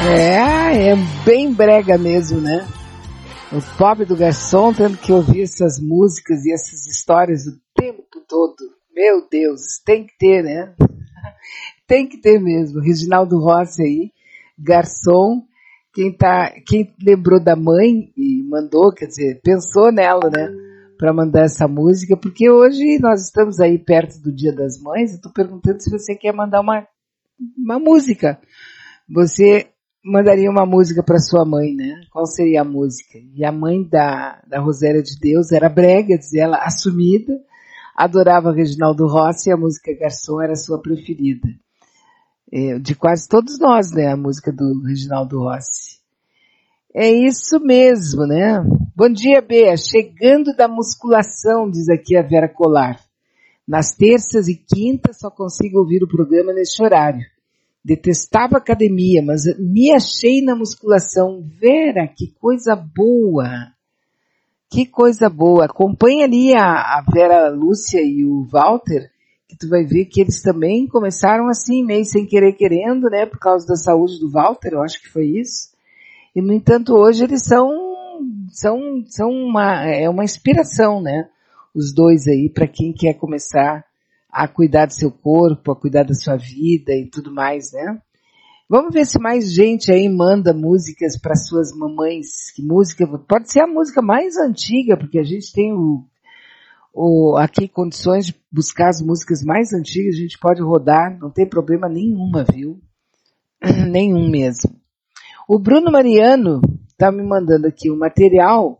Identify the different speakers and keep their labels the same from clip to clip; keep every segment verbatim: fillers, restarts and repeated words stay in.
Speaker 1: É, é bem brega mesmo, né? O pobre do garçom tendo que ouvir essas músicas e essas histórias o tempo todo. Meu Deus, tem que ter, né? Tem que ter mesmo. Reginaldo Rossi aí, garçom, quem tá, quem lembrou da mãe e mandou, quer dizer, pensou nela, né? Para mandar essa música, porque hoje nós estamos aí perto do Dia das Mães. Eu tô perguntando se você quer mandar uma, uma música. Você mandaria uma música para sua mãe, né? Qual seria a música? E a mãe da, da Rosélia de Deus era brega, dizia ela, assumida, adorava Reginaldo Rossi e a música Garçom era a sua preferida. É, de quase todos nós, né? A música do Reginaldo Rossi. É isso mesmo, né? Bom dia, Bea. Chegando da musculação, diz aqui a Vera Colar. Nas terças e quintas só consigo ouvir o programa neste horário. Detestava academia, mas me achei na musculação. Vera, que coisa boa. Que coisa boa. Acompanha ali a, a Vera Lúcia e o Walter, que tu vai ver que eles também começaram assim, meio sem querer querendo, né? Por causa da saúde do Walter, eu acho que foi isso. E, no entanto, hoje eles são, são, são uma, é uma inspiração, né? Os dois aí, para quem quer começar a cuidar do seu corpo, a cuidar da sua vida e tudo mais, né? Vamos ver se mais gente aí manda músicas para suas mamães. Que música? Pode ser a música mais antiga, porque a gente tem o, o, aqui condições de buscar as músicas mais antigas, a gente pode rodar, não tem problema nenhuma, viu? Nenhum mesmo. O Bruno Mariano está me mandando aqui o material.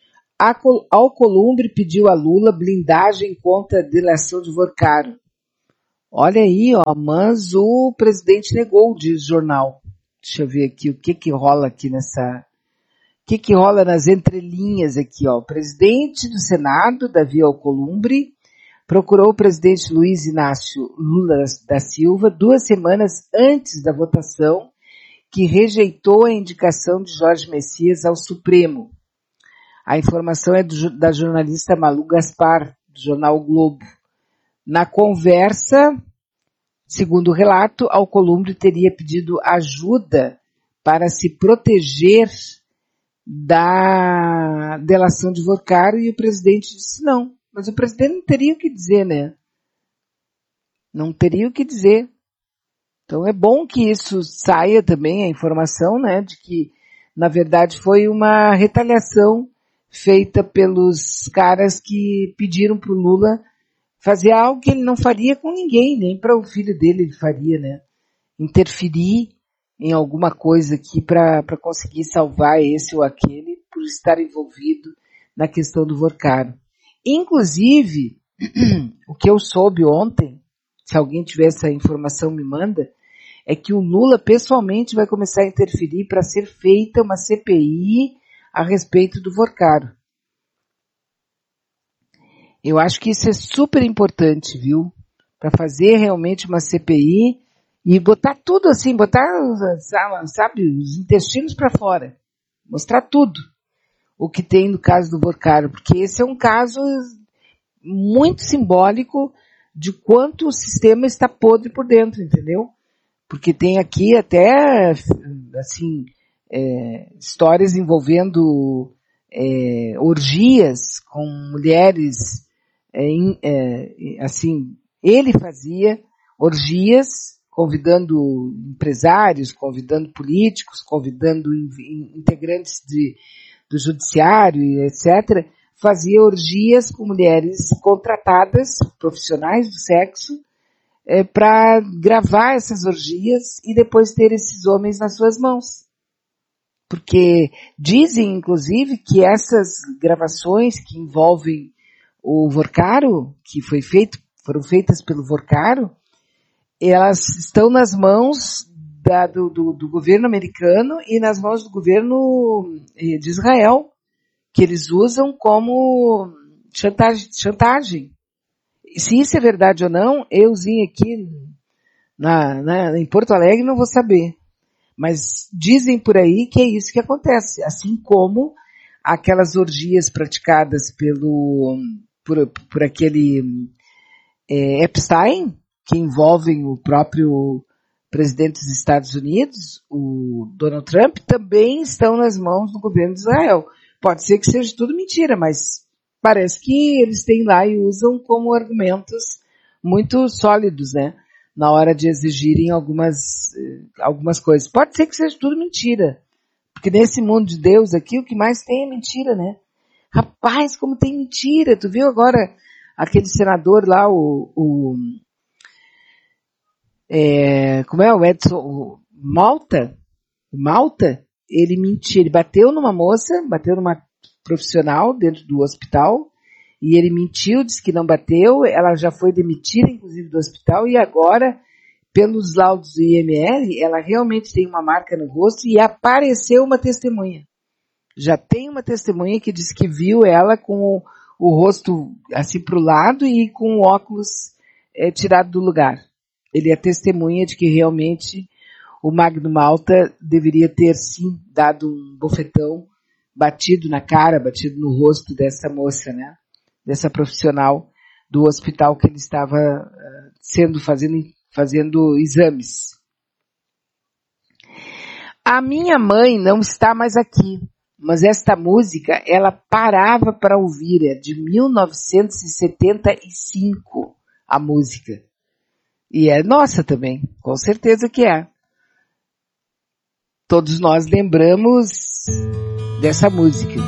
Speaker 1: Alcolumbre pediu a Lula blindagem contra a delação de Vorcaro. Olha aí, ó, mas o presidente negou, diz o jornal. Deixa eu ver aqui o que que rola aqui nessa... O que que rola nas entrelinhas aqui, ó. O presidente do Senado, Davi Alcolumbre, procurou o presidente Luiz Inácio Lula da Silva duas semanas antes da votação que rejeitou a indicação de Jorge Messias ao Supremo. A informação é do, da jornalista Malu Gaspar, do jornal o Globo. Na conversa, segundo o relato, Alcolumbre teria pedido ajuda para se proteger da delação de Vorcaro e o presidente disse não. Mas o presidente não teria o que dizer, né? Não teria o que dizer. Então é bom que isso saia também, a informação, né, de que, na verdade, foi uma retaliação feita pelos caras que pediram para o Lula fazer algo que ele não faria com ninguém, nem para o filho dele ele faria, né? Interferir em alguma coisa aqui para para conseguir salvar esse ou aquele por estar envolvido na questão do Vorcaro. Inclusive, o que eu soube ontem, se alguém tiver essa informação me manda, é que o Lula pessoalmente vai começar a interferir para ser feita uma C P I a respeito do Vorcaro. Eu acho que isso é super importante, viu? Para fazer realmente uma C P I e botar tudo assim, botar, sabe, os intestinos para fora. Mostrar tudo o que tem no caso do Vorcaro, porque esse é um caso muito simbólico de quanto o sistema está podre por dentro, entendeu? Porque tem aqui até, assim, é, histórias envolvendo é, orgias com mulheres, é, é, assim, ele fazia orgias convidando empresários, convidando políticos, convidando integrantes de, do judiciário, etcétera, fazia orgias com mulheres contratadas, profissionais do sexo, É, para gravar essas orgias e depois ter esses homens nas suas mãos. Porque dizem, inclusive, que essas gravações que envolvem o Vorcaro, que foi feito, foram feitas pelo Vorcaro, elas estão nas mãos da, do, do, do governo americano e nas mãos do governo de Israel, que eles usam como chantagem. chantagem. Se isso é verdade ou não, euzinho aqui na, na, em Porto Alegre não vou saber. Mas dizem por aí que é isso que acontece. Assim como aquelas orgias praticadas pelo, por, por aquele é, Epstein, que envolvem o próprio presidente dos Estados Unidos, o Donald Trump, também estão nas mãos do governo de Israel. Pode ser que seja tudo mentira, mas parece que eles têm lá e usam como argumentos muito sólidos, né? Na hora de exigirem algumas, algumas coisas. Pode ser que seja tudo mentira. Porque nesse mundo de Deus aqui, o que mais tem é mentira, né? Rapaz, como tem mentira! Tu viu agora aquele senador lá, o... o é, como é o Edson? O Malta? Malta? Ele mentiu, ele bateu numa moça, bateu numa profissional dentro do hospital, e ele mentiu, disse que não bateu, ela já foi demitida, inclusive, do hospital, e agora, pelos laudos do I M L, ela realmente tem uma marca no rosto e apareceu uma testemunha. Já tem uma testemunha que disse que viu ela com o, o rosto assim pro lado e com o óculos é, tirado do lugar. Ele é testemunha de que realmente o Magno Malta deveria ter sim dado um bofetão, batido na cara, batido no rosto dessa moça, né? Dessa profissional do hospital que ele estava uh, sendo, fazendo, fazendo exames. A minha mãe não está mais aqui, mas esta música, ela parava para ouvir, é de mil novecentos e setenta e cinco, a música. E é nossa também, com certeza que é. Todos nós lembramos dessa música.